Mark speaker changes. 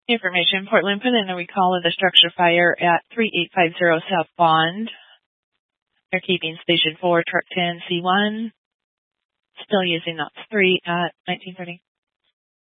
Speaker 1: Information, Portland put in a recall of the structure fire at 3850 South Bond. They're keeping Station 4, Truck 10, C1. Still using NOx 3 at 1930.